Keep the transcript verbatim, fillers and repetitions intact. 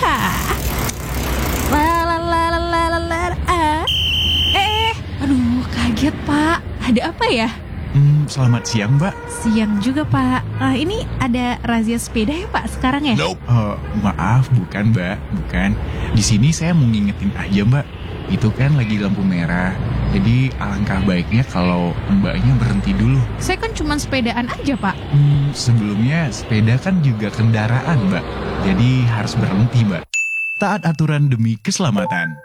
La la la la la la la. Ah. Eh, aduh kaget Pak. Ada apa ya? Hmm, selamat siang, Mbak. Siang juga Pak. Ah, ini ada razia sepeda ya Pak sekarang ya? Nope. Oh, maaf, bukan, Mbak. Bukan. Di sini saya mau ngingetin aja, Mbak. Itu kan lagi lampu merah. Jadi alangkah baiknya kalau Mbaknya berhenti dulu. Saya kan cuma sepedaan aja Pak. Hmm, sebelumnya sepeda kan juga kendaraan, Mbak. Jadi harus berhenti, Mbak. Taat aturan demi keselamatan.